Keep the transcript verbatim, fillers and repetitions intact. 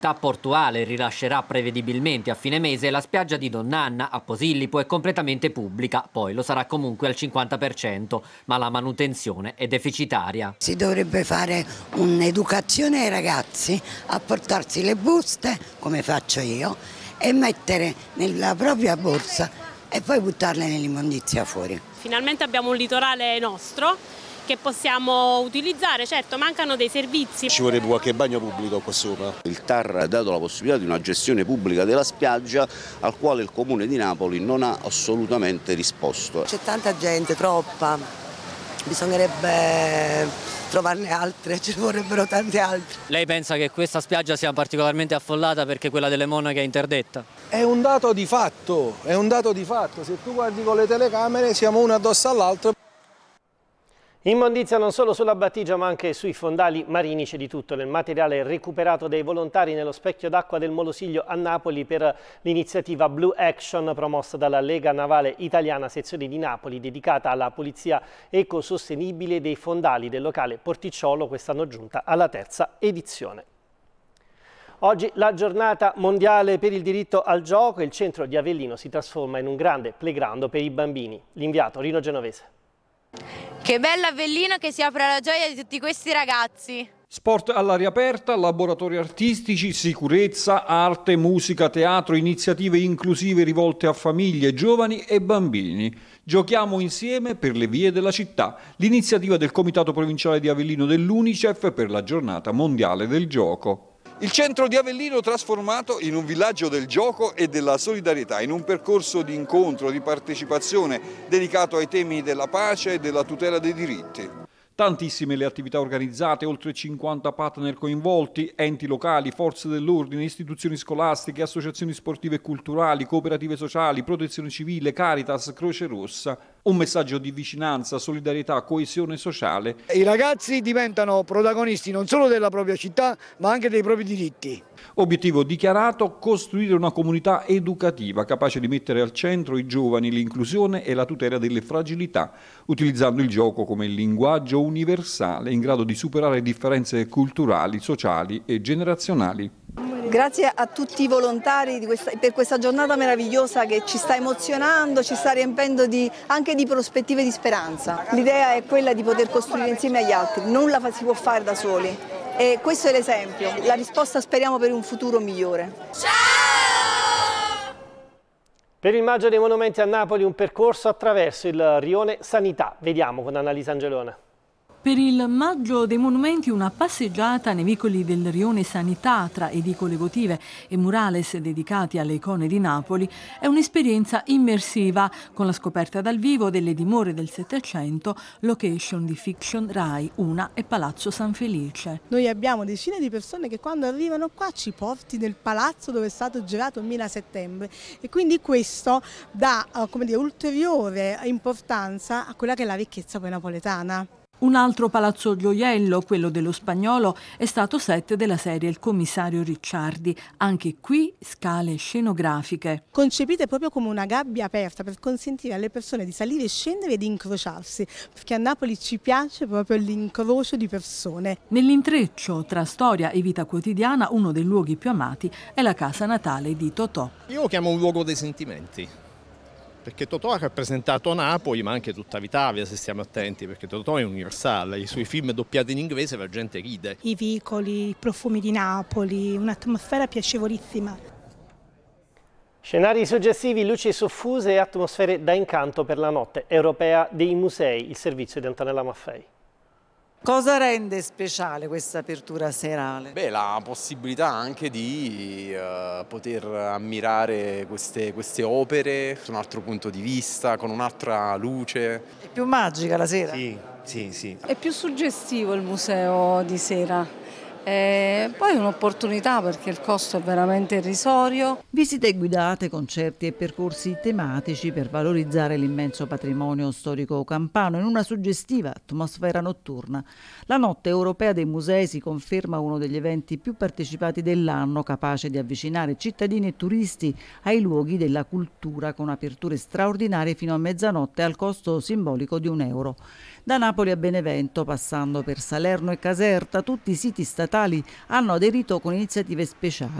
Portuale rilascerà prevedibilmente a fine mese la spiaggia di Donn'Anna a Posillipo è completamente pubblica, poi lo sarà comunque al cinquanta per cento, ma la manutenzione è deficitaria. Si dovrebbe fare un'educazione ai ragazzi a portarsi le buste, come faccio io, e mettere nella propria borsa e poi buttarle nell'immondizia fuori. Finalmente abbiamo un litorale nostro che possiamo utilizzare, certo mancano dei servizi. Ci vorrebbe qualche bagno pubblico qua sopra. Il T A R ha dato la possibilità di una gestione pubblica della spiaggia al quale il Comune di Napoli non ha assolutamente risposto. C'è tanta gente, troppa, bisognerebbe trovarne altre, ci vorrebbero tante altre. Lei pensa che questa spiaggia sia particolarmente affollata perché quella delle Monache è interdetta? È un dato di fatto, è un dato di fatto, se tu guardi con le telecamere siamo uno addosso all'altro. Immondizia non solo sulla battigia ma anche sui fondali marini, c'è di tutto nel materiale recuperato dai volontari nello specchio d'acqua del Molosiglio a Napoli per l'iniziativa Blue Action promossa dalla Lega Navale Italiana sezione di Napoli dedicata alla pulizia ecosostenibile dei fondali del locale Porticciolo, quest'anno giunta alla terza edizione. Oggi la giornata mondiale per il diritto al gioco, il centro di Avellino si trasforma in un grande playground per i bambini. L'inviato Rino Genovese. Che bella Avellino che si apre alla gioia di tutti questi ragazzi. Sport all'aria aperta, laboratori artistici, sicurezza, arte, musica, teatro, iniziative inclusive rivolte a famiglie, giovani e bambini. Giochiamo insieme per le vie della città, l'iniziativa del Comitato Provinciale di Avellino dell'Unicef per la Giornata Mondiale del Gioco. Il centro di Avellino trasformato in un villaggio del gioco e della solidarietà, in un percorso di incontro, di partecipazione dedicato ai temi della pace e della tutela dei diritti. Tantissime le attività organizzate, oltre cinquanta partner coinvolti, enti locali, forze dell'ordine, istituzioni scolastiche, associazioni sportive e culturali, cooperative sociali, protezione civile, Caritas, Croce Rossa. Un messaggio di vicinanza, solidarietà, coesione sociale. I ragazzi diventano protagonisti non solo della propria città, ma anche dei propri diritti. Obiettivo dichiarato: costruire una comunità educativa capace di mettere al centro i giovani, l'inclusione e la tutela delle fragilità, utilizzando il gioco come linguaggio universale in grado di superare differenze culturali, sociali e generazionali. Grazie a tutti i volontari di questa, per questa giornata meravigliosa che ci sta emozionando, ci sta riempendo di, anche di prospettive di speranza. L'idea è quella di poter costruire insieme agli altri, nulla si può fare da soli e questo è l'esempio, la risposta speriamo per un futuro migliore. Per il Maggio dei Monumenti a Napoli un percorso attraverso il rione Sanità, vediamo con Annalisa Angelone. Per il Maggio dei Monumenti una passeggiata nei vicoli del rione Sanità tra edicole votive e murales dedicati alle icone di Napoli è un'esperienza immersiva con la scoperta dal vivo delle dimore del Settecento, location di Fiction Rai, Una e Palazzo San Felice. Noi abbiamo decine di persone che quando arrivano qua ci porti nel palazzo dove è stato girato il Mila Settembre e quindi questo dà come dire, ulteriore importanza a quella che è la ricchezza poi napoletana. Un altro palazzo gioiello, quello dello Spagnolo, è stato set della serie Il commissario Ricciardi. Anche qui scale scenografiche. Concepite proprio come una gabbia aperta per consentire alle persone di salire e scendere e di incrociarsi, perché a Napoli ci piace proprio l'incrocio di persone. Nell'intreccio tra storia e vita quotidiana, uno dei luoghi più amati è la casa natale di Totò. Io lo chiamo un luogo dei sentimenti. Perché Totò ha rappresentato Napoli, ma anche tutta l'Italia, se stiamo attenti, perché Totò è universale, i suoi film doppiati in inglese la gente ride. I vicoli, i profumi di Napoli, un'atmosfera piacevolissima. Scenari suggestivi, luci soffuse e atmosfere da incanto per la notte europea dei musei, il servizio di Antonella Maffei. Cosa rende speciale questa apertura serale? Beh, la possibilità anche di uh, poter ammirare queste, queste opere su un altro punto di vista, con un'altra luce. È più magica la sera? Sì, sì, sì. È più suggestivo il museo di sera. E poi un'opportunità perché il costo è veramente irrisorio. Visite guidate, concerti e percorsi tematici per valorizzare l'immenso patrimonio storico campano in una suggestiva atmosfera notturna. La Notte Europea dei Musei si conferma uno degli eventi più partecipati dell'anno, capace di avvicinare cittadini e turisti ai luoghi della cultura con aperture straordinarie fino a mezzanotte al costo simbolico di un euro. Da Napoli a Benevento, passando per Salerno e Caserta, tutti i siti statali hanno aderito con iniziative speciali.